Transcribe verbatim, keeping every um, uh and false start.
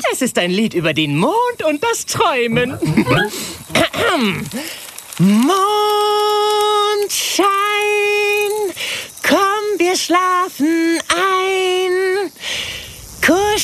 Es ist ein Lied über den Mond und das Träumen. Mondschein, komm, wir schlafen ein. Kusch